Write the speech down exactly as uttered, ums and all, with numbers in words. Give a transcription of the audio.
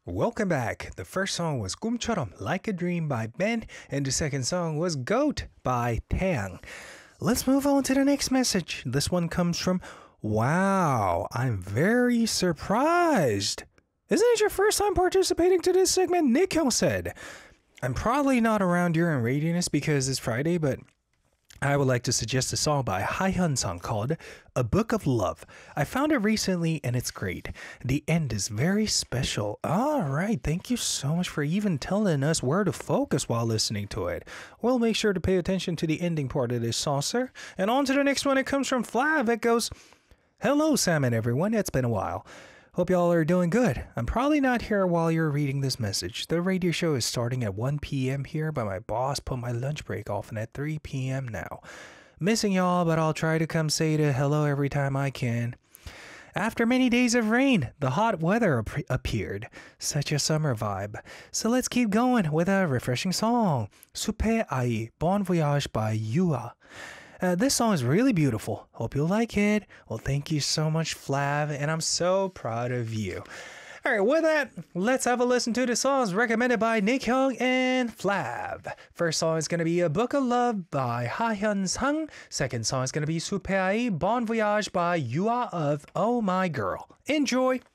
Welcome back. The first song was 꿈처럼 Like a Dream by Ben, and the second song was Goat by Taeyang. Let's move on to the next message. This one comes from Wow, I'm very surprised. Isn't it your first time participating to this segment? Nick Hyung said, I'm probably not around during readiness because it's Friday, but I would like to suggest a song by Ha Hyun-sung called A Book of Love. I found it recently and it's great. The end is very special. Alright, thank you so much for even telling us where to focus while listening to it. We'll make sure to pay attention to the ending part of this song, sir. And on to the next one. It comes from Flav. It goes, Hello, Sam and everyone. It's been a while. Hope y'all are doing good. I'm probably not here while you're reading this message. The radio show is starting at one p.m. here, but my boss put my lunch break off at three p.m. now. Missing y'all, but I'll try to come say to hello every time I can. After many days of rain, the hot weather ap- appeared. Such a summer vibe. So let's keep going with a refreshing song. Soupe Ai, Bon Voyage by Yua. Uh, this song is really beautiful. Hope you'll like it. Well, thank you so much, Flav, and I'm so proud of you. All right, with that, let's have a listen to the songs recommended by Nick Hyung and Flav. First song is going to be A Book of Love by Ha Hyun-sung. Second song is going to be Soupe Ai, Bon Voyage by Yua of Oh My Girl. Enjoy!